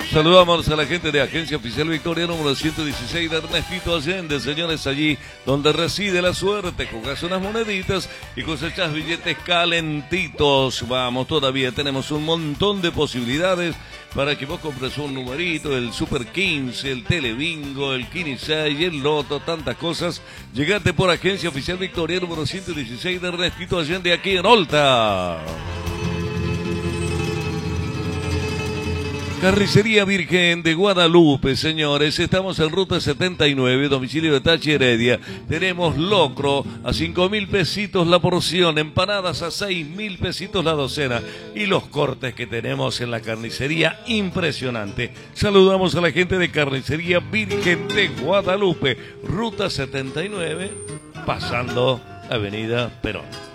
Saludamos a la gente de Agencia Oficial Victoria número 116 de Ernestito Allende, señores, allí donde reside la suerte. Jugás unas moneditas y cosechás billetes calentitos. Vamos, todavía tenemos un montón de posibilidades para que vos compres un numerito, el Super 15, el Telebingo, el Kini 6, el Loto, tantas cosas. Llegate por Agencia Oficial Victoria número 116 de Ernestito Allende, aquí en Olta. Carnicería Virgen de Guadalupe, señores, estamos en ruta 79, domicilio de Tachi Heredia. Tenemos locro a 5.000 pesitos la porción, empanadas a 6.000 pesitos la docena y los cortes que tenemos en la carnicería, impresionante. Saludamos a la gente de Carnicería Virgen de Guadalupe, ruta 79, pasando Avenida Perón.